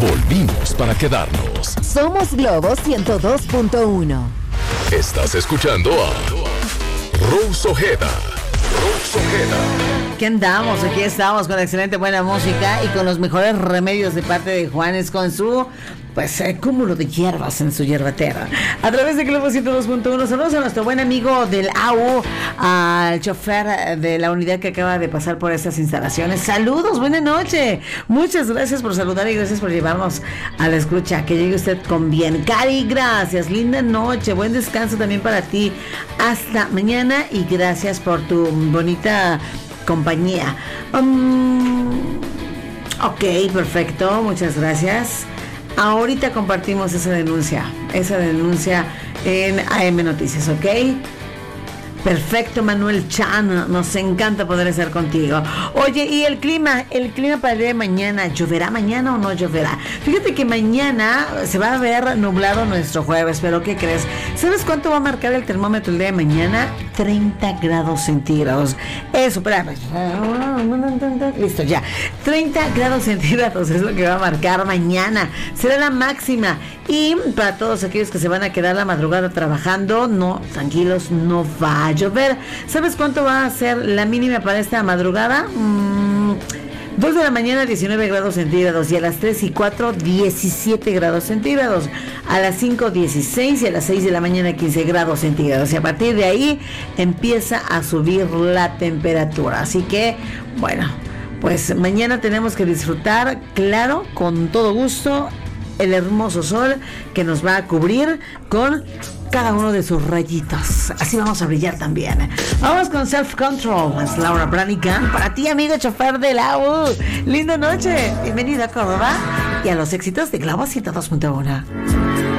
Volvimos para quedarnos. Somos Globo 102.1. Estás escuchando a Rose Ojeda. Rose Ojeda. Aquí andamos, aquí estamos con excelente buena música y con los mejores remedios de parte de Juanes con su cúmulo de hierbas en su hierbatera. A través de Globo 102.1, saludos a nuestro buen amigo del AU, al chofer de la unidad que acaba de pasar por estas instalaciones. Saludos, buena noche. Muchas gracias por saludar y gracias por llevarnos a la escucha. Que llegue usted con bien. Cari, gracias. Linda noche. Buen descanso también para ti. Hasta mañana y gracias por tu bonita compañía. Ok, perfecto. Muchas gracias. Ahorita compartimos esa denuncia en AM Noticias, ¿ok? Perfecto, Manuel Chan, nos encanta poder estar contigo. Oye, y el clima para el día de mañana, ¿lloverá mañana o no lloverá? Fíjate que mañana se va a ver nublado nuestro jueves, pero ¿qué crees? ¿Sabes cuánto va a marcar el termómetro el día de mañana? 30 grados centígrados. Eso, espérame. Listo, ya. 30 grados centígrados es lo que va a marcar mañana. Será la máxima. Y para todos aquellos que se van a quedar la madrugada trabajando, no, tranquilos, no va a llover. ¿Sabes cuánto va a ser la mínima para esta madrugada? 2 de la mañana 19 grados centígrados y a las 3 y 4 17 grados centígrados, a las 5 16 y a las 6 de la mañana 15 grados centígrados y a partir de ahí empieza a subir la temperatura. Así que bueno, pues mañana tenemos que disfrutar, claro, con todo gusto, el hermoso sol que nos va a cubrir con cada uno de sus rayitos. Así vamos a brillar también. Vamos con Self Control. Es Laura Branigan. Para ti, amigo chofer de la U. Linda noche. Bienvenido a Córdoba y a los éxitos de Globo 102.1.